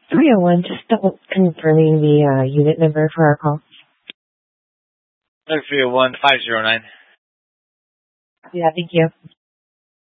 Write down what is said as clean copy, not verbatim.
301, just double confirming the unit number for our call. 301-509. Yeah, thank you.